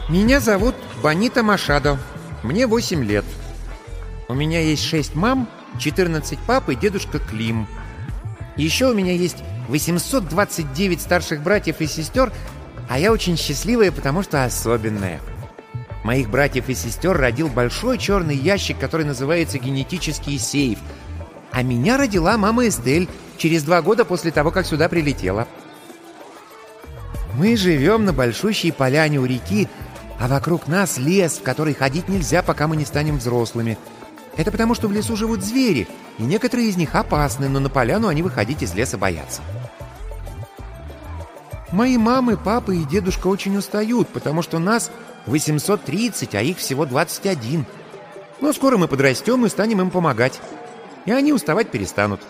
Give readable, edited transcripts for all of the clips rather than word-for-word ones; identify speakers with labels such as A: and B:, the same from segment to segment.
A: Меня зовут Бонита Машадо. Мне 8 лет. У меня есть 6 мам, 14 пап и дедушка Клим. Еще у меня есть 829 старших братьев и сестер, а я очень счастливая, потому что особенная. Моих братьев и сестер родил большой черный ящик, который называется генетический сейф. А меня родила мама Эстель через 2 года после того, как сюда прилетела. Мы живем на большущей поляне у реки, а вокруг нас лес, в который ходить нельзя, пока мы не станем взрослыми. Это потому, что в лесу живут звери, и некоторые из них опасны, но на поляну они выходить из леса боятся. Мои мамы, папа и дедушка очень устают, потому что нас 830, а их всего 21. Но скоро мы подрастем и станем им помогать, и они уставать перестанут.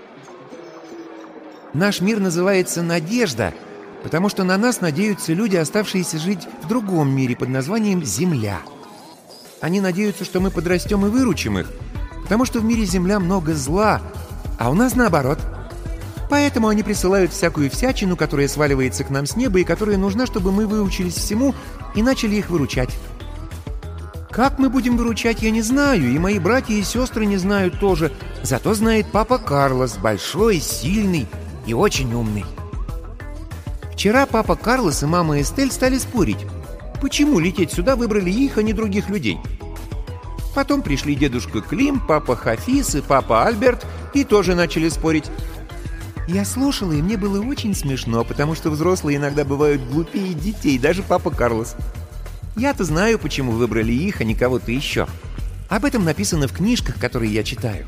A: Наш мир называется «Надежда», потому что на нас надеются люди, оставшиеся жить в другом мире под названием Земля. Они надеются, что мы подрастем и выручим их, потому что в мире Земля много зла, а у нас наоборот. Поэтому они присылают всякую всячину, которая сваливается к нам с неба и которая нужна, чтобы мы выучились всему и начали их выручать. Как мы будем выручать, я не знаю, и мои братья и сестры не знают тоже. Зато знает папа Карлос, большой, сильный и очень умный. Вчера папа Карлос и мама Эстель стали спорить, почему лететь сюда выбрали их, а не других людей. Потом пришли дедушка Клим, папа Хафиз и папа Альберт и тоже начали спорить. Я слушала, и мне было очень смешно, потому что взрослые иногда бывают глупее детей, даже папа Карлос. Я-то знаю, почему выбрали их, а не кого-то еще. Об этом написано в книжках, которые я читаю.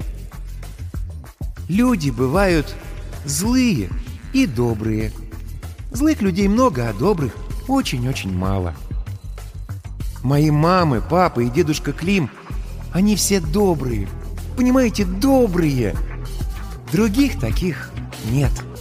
A: Люди бывают злые и добрые. Злых людей много, а добрых очень-очень мало. Мои мамы, папа и дедушка Клим, они все добрые. Понимаете, добрые. Других таких нет.